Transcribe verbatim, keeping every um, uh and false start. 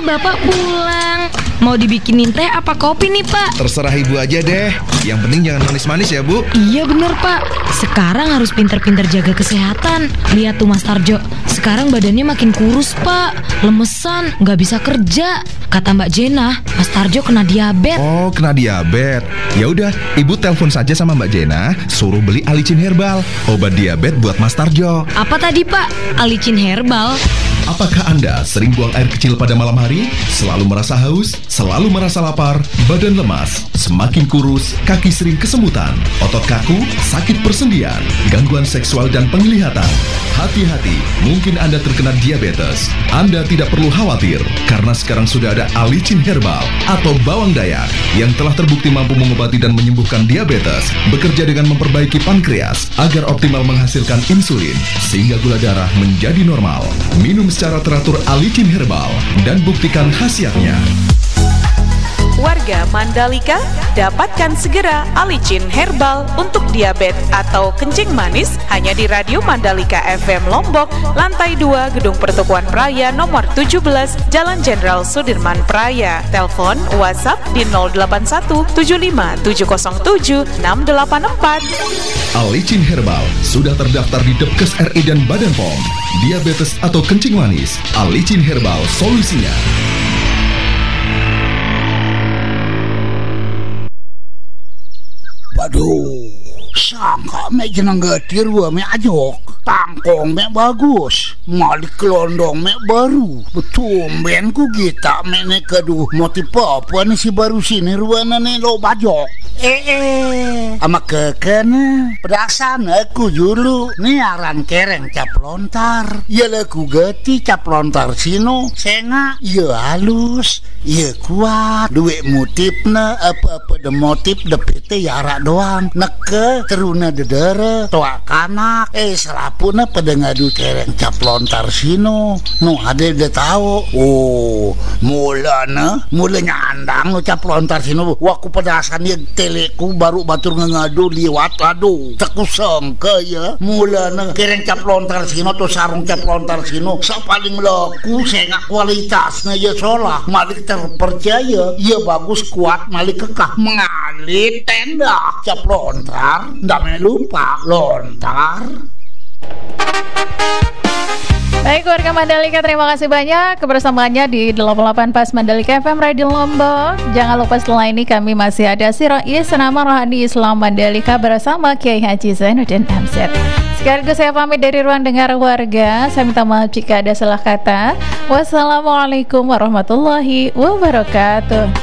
Bapak pulang. Mau dibikinin teh apa kopi nih, Pak? Terserah Ibu aja deh. Yang penting jangan manis-manis ya, Bu. Iya bener, Pak. Sekarang harus pinter-pinter jaga kesehatan. Lihat tuh Mas Tarjo, sekarang badannya makin kurus, Pak. Lemesan, nggak bisa kerja. Kata Mbak Jena, Mas Tarjo kena diabetes. Oh, kena diabetes. Ya udah, Ibu telepon saja sama Mbak Jena, suruh beli Alicin Herbal, obat diabetes buat Mas Tarjo. Apa tadi, Pak? Alicin Herbal? Apakah Anda sering buang air kecil pada malam hari? Selalu merasa haus? Selalu merasa lapar? Badan lemas? Semakin kurus? Kaki sering kesemutan? Otot kaku? Sakit persendian? Gangguan seksual dan penglihatan? Hati-hati, mungkin Anda terkena diabetes. Anda tidak perlu khawatir, karena sekarang sudah ada Alicin Herbal atau bawang dayak yang telah terbukti mampu mengobati dan menyembuhkan diabetes, bekerja dengan memperbaiki pankreas agar optimal menghasilkan insulin, sehingga gula darah menjadi normal. Minum secara teratur Alicin Herbal dan buktikan khasiatnya. Warga Mandalika, dapatkan segera Alicin Herbal untuk diabetes atau kencing manis hanya di Radio Mandalika F M Lombok, lantai dua Gedung Pertukuan Praya nomor tujuh belas, Jalan Jenderal Sudirman Praya. Telepon WhatsApp di nol delapan satu tujuh lima tujuh nol tujuh enam delapan empat. Alicin Herbal sudah terdaftar di Depkes R I dan Badan P O M. Diabetes atau kencing manis, Alicin Herbal solusinya. Waduh, sangka me jeneng getir wa me ajok, tangkong me bagus, malik kelondong me baru. Betumben ku gita me ne keduh motif apa nih si baru sini ruana ne lo bajok. Eh eh, ama kekena pedasana ku julu niaran kereng cap lontar. Ya laku geti cap lontar sino, senga ya halus, ya kuat. Duit motifna apa-apa de motif de P T yara doang. Neke teruna dedere toa kanak. Eh selapuna pada ngadu kereng cap lontar sino. No ada de tahu. Oh, mulana, mulanya andang no cap lontar sino. Waku pedasan ya teleku baru batur ngadu liwat. Aduh, teku sangka ya. Mulana kereng cap lontar sino to sarung cap lontar sino. Sa paling laku senga kualitasnya ya solah. Malik terpercaya, ya bagus kuat malik kekah mengalir tenda cap lontar, ndak me lupa lontar. Baik warga Mandalika, terima kasih banyak kebersamaannya di delapan puluh delapan Pas Mandalika F M Radio Lombok. Jangan lupa setelah ini kami masih ada Sirois Senama Rohani Islam Mandalika bersama Kiai Haji Zainuddin M Z. Sekaligus saya pamit dari ruang dengar warga. Saya minta maaf jika ada salah kata. Wassalamualaikum warahmatullahi wabarakatuh.